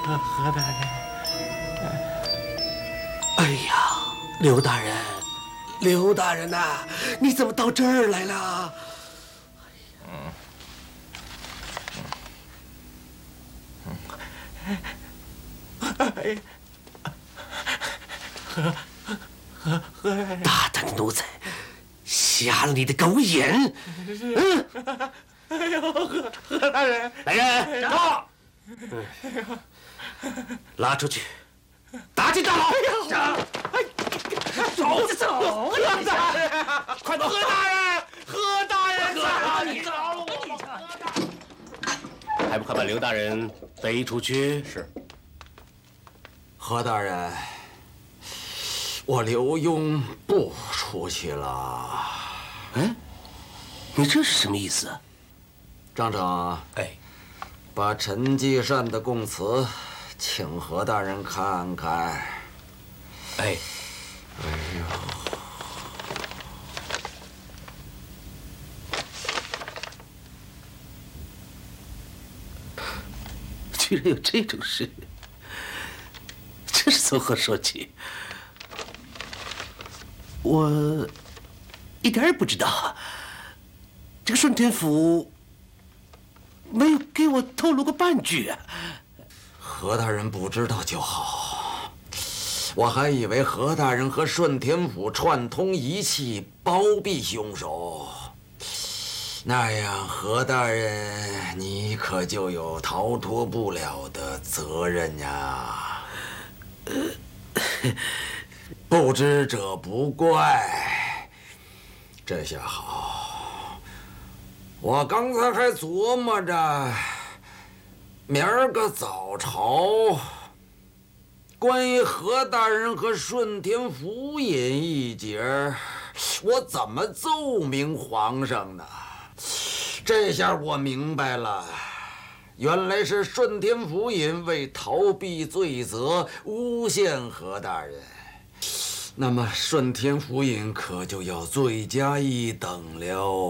何大人。 哎呀，刘大人，刘大人呐，你怎么到这儿来了？大胆的奴才，瞎了你的狗眼！ 哎呦，何大人， 来人，到！拉出去，打进大牢！走就走！ 何大人， 快走！ 何大人，何大人， 你饶了我！还不快把刘大人背出去？ 是。 何大人，我刘墉不出去了。 嗯，你这是什么意思？ 张整， 哎， 把陈继善的供词请何大人看看。 哎，居然有这种事，这是从何说起？我一点也不知道。这个顺天府没有给我透露过半句啊。 何大人不知道就好，我还以为何大人和顺天府串通一气，包庇凶手。那样，何大人，你可就有逃脱不了的责任呀！不知者不怪。这下好，我刚才还琢磨着，明儿个早朝，关于何大人和顺天府尹一节，我怎么奏明皇上呢？这下我明白了，原来是顺天府尹为逃避罪责，诬陷何大人。那么顺天府尹可就要罪加一等了。